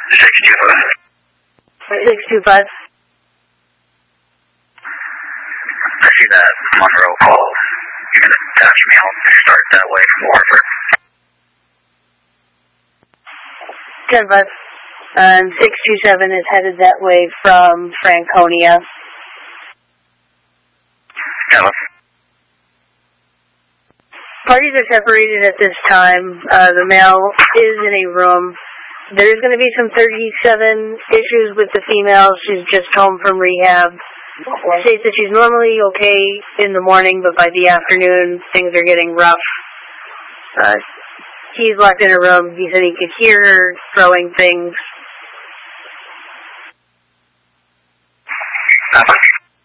625. I see that Monroe call. You're going to touch me out and start that way from Warford. 10-5. 627 is headed that way from Franconia. Hello. Parties are separated at this time. The male is in a room. There's going to be some 37 issues with the female. She's just home from rehab. States that she's normally okay in the morning, but by the afternoon, things are getting rough. He's locked in a room. He said he could hear her throwing things.